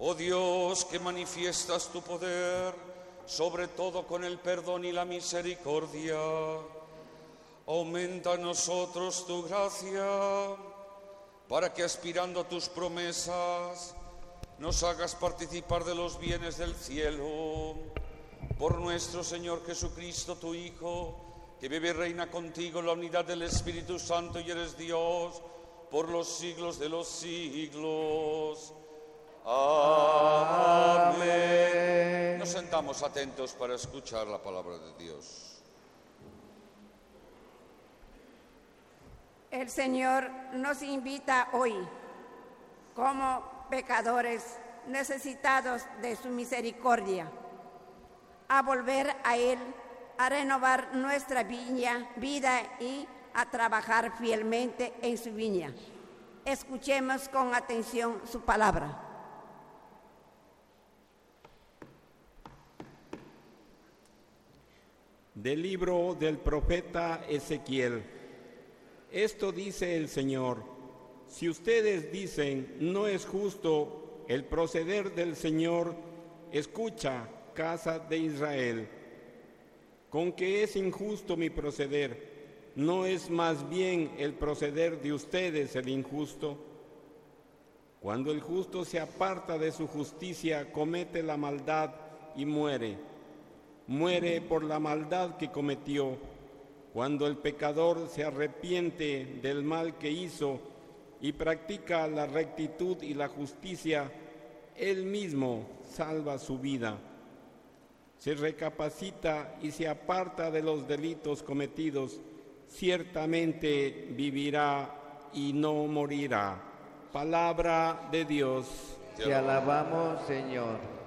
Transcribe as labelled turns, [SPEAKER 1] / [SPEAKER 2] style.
[SPEAKER 1] Oh Dios, que manifiestas tu poder, sobre todo con el perdón y la misericordia, aumenta en nosotros tu gracia, para que aspirando a tus promesas, nos hagas participar de los bienes del cielo. Por nuestro Señor Jesucristo, tu Hijo, que vive y reina contigo en la unidad del Espíritu Santo y eres Dios, por los siglos de los siglos. Amén. Nos sentamos atentos para escuchar la palabra de Dios.
[SPEAKER 2] El Señor nos invita hoy, como pecadores necesitados de su misericordia, a volver a Él, a renovar nuestra vida y a trabajar fielmente en su viña. Escuchemos con atención su palabra.
[SPEAKER 3] Del libro del profeta Ezequiel. Esto dice el Señor: si ustedes dicen, no es justo el proceder del Señor, escucha, casa de Israel. Con que es injusto mi proceder, ¿no es más bien el proceder de ustedes el injusto? Cuando el justo se aparta de su justicia, comete la maldad y muere. Muere por la maldad que cometió. Cuando el pecador se arrepiente del mal que hizo y practica la rectitud y la justicia, él mismo salva su vida. Se recapacita y se aparta de los delitos cometidos, ciertamente vivirá y no morirá. Palabra de Dios.
[SPEAKER 4] Te alabamos, Señor.